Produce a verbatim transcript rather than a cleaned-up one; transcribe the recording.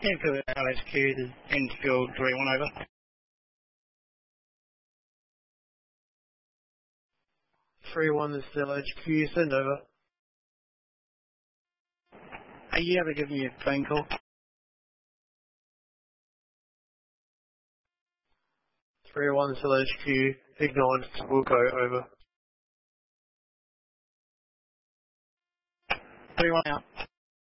Airfield L H Q, this is Enfield three one over. three one, this is L H Q, send over. Are you able to give me a phone call? three one, this is L H Q, acknowledged, Wilco, over. three one out.